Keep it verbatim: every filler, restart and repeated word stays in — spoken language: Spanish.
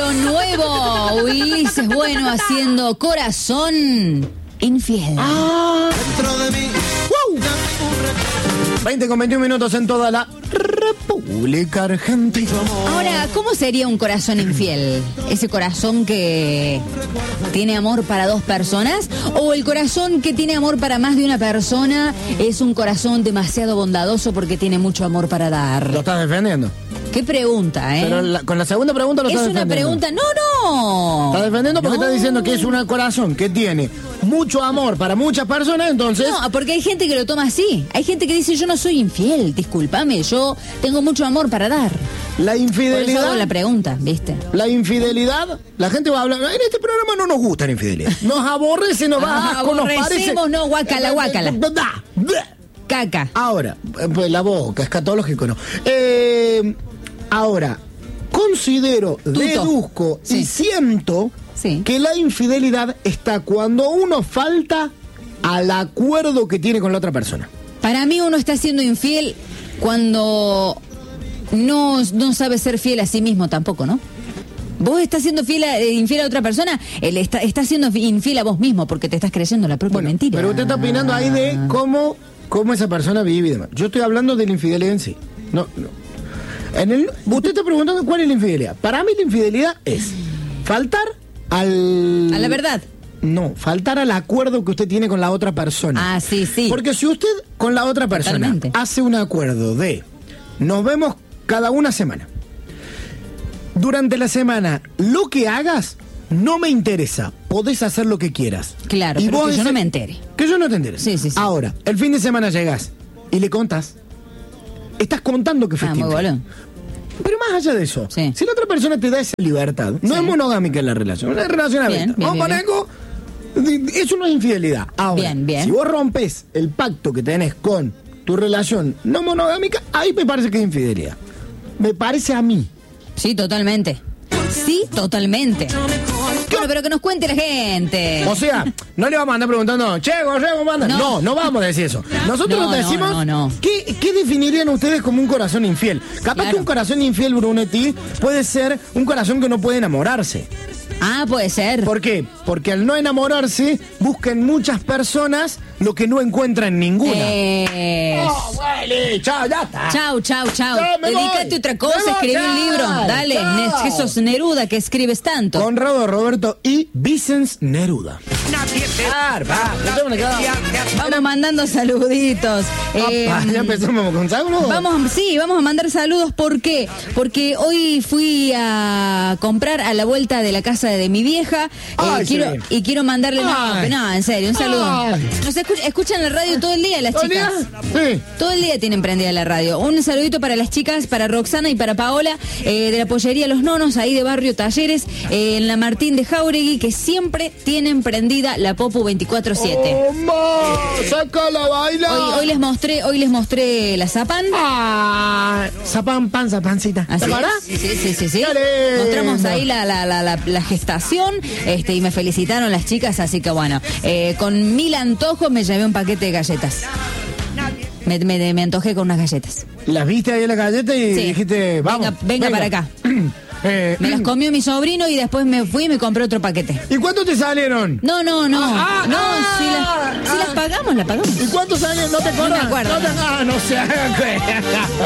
lo nuevo. Ulises Bueno haciendo Corazón Infiel. Ah, dentro de mí. ¡Wow! veinte con veintiún minutos en toda la República Argentina. Ahora, ¿cómo sería un corazón infiel? ¿Ese corazón que tiene amor para dos personas? ¿O el corazón que tiene amor para más de una persona es un corazón demasiado bondadoso porque tiene mucho amor para dar? Lo estás defendiendo. ¿Qué pregunta, eh? Pero la, con la segunda pregunta lo es estás una defendiendo. pregunta, no, no. Estás defendiendo porque no. estás diciendo que es un corazón que tiene mucho amor para muchas personas, entonces... No, porque hay gente que lo toma así. Hay gente que dice, yo no soy infiel, discúlpame, yo tengo mucho amor para dar. La Por eso infidelidad... hago la pregunta, ¿viste? La infidelidad, la gente va a hablar... En este programa no nos gusta la infidelidad. Nos aborrece, nos va Ah, asco, nos parece... aborrecemos, no, guácala, guácala. Caca. Ahora, pues la boca, escatológico no. Eh, ahora, considero, Tuto. deduzco Sí. y siento Sí. que la infidelidad está cuando uno falta al acuerdo que tiene con la otra persona. Para mí uno está siendo infiel cuando no, no sabe ser fiel a sí mismo tampoco, ¿no? Vos estás siendo fiel a, eh, infiel a otra persona, él está, estás siendo infiel a vos mismo porque te estás creyendo la propia Bueno, mentira. pero usted está opinando ahí de cómo, cómo esa persona vive y demás. Yo estoy hablando de la infidelidad en sí. No, no. En el, usted está preguntando cuál es la infidelidad. Para mí la infidelidad es faltar al... A la verdad. No, faltar al acuerdo que usted tiene con la otra persona. Ah, sí, sí. Porque si usted con la otra persona Totalmente. hace un acuerdo de nos vemos cada una semana. Durante la semana, lo que hagas no me interesa. Podés hacer lo que quieras. Claro, y pero vos que yo ese- no me entere. Que yo no te entere. Sí, sí, sí. Ahora, el fin de semana llegás y le contás. Estás contando que Ah, fuiste muy infiel. bolón. Pero más allá de eso, Sí. si la otra persona te da esa libertad, no Sí. es monogámica en la relación, es una relación Bien, abierta. bien, Vamos bien, con algo, eso no es infidelidad. Ahora, Bien, bien. si vos rompes el pacto que tenés con tu relación no monogámica, ahí me parece que es infidelidad. Me parece a mí. Sí, totalmente. Sí, totalmente. Bueno, pero que nos cuente la gente. O sea, no le vamos a andar preguntando, che, Gorrego, ¿cómo andas? No. No, no vamos a decir eso. Nosotros No, no, decimos, no, no. ¿qué, ¿qué definirían ustedes como un corazón infiel? Capaz Claro. que un corazón infiel, Brunetti, puede ser un corazón que no puede enamorarse. Ah, puede ser. ¿Por qué? Porque al no enamorarse, busca en muchas personas lo que no encuentra en ninguna. Eh, Oh, Wiley, chao, ya está. Chau, chau, chau. Ya me Dedícate voy. a otra cosa, Me voy, escribí un chao, libro. Dale, chao. Ne- que sos Neruda, que escribes tanto. Conrado Roberto y Vicens Neruda. Vamos mandando saluditos. Eh, Ah, ya empezamos con saludos. Vamos, sí, vamos a mandar saludos. ¿Por qué? Porque hoy fui a comprar a la vuelta de la casa de mi vieja eh, Ay, quiero, sí. y quiero mandarle no, Ay. no, en serio, un saludo. Ay. Nos escu- escuchan la radio todo el día las ¿Todo el chicas. día? Sí. Todo el día tienen prendida la radio. Un saludito para las chicas, para Roxana y para Paola, eh, de la pollería Los Nonos, ahí de Barrio Talleres, eh, en la Martín de Jauregui, que siempre tienen prendida la Popu veinticuatro siete. ¡Toma! ¡Saca la baila! Hoy, hoy les mostré, hoy les mostré la Zapan. Ah, zapán, pan, zapancita. Así ¿Te acuerdas? es. Sí, sí, sí, sí. Dale. Mostramos ahí la, la, la, la, la gestación, este, y me felicitaron las chicas, así que bueno, eh, con mil antojos me llevé un paquete de galletas. Me, me, me antojé con unas galletas. Las viste ahí en la galleta y Sí. dijiste, vamos. Venga, venga para acá. Eh, Me las comió mi sobrino y después me fui y me compré otro paquete. ¿Y cuánto te salieron? No, no, no. Ah, ah, no, ah, si, las, si las pagamos, las pagamos. ¿Y cuántos años? No te acuerdas. me acuerdo. No, te, ah, no sé.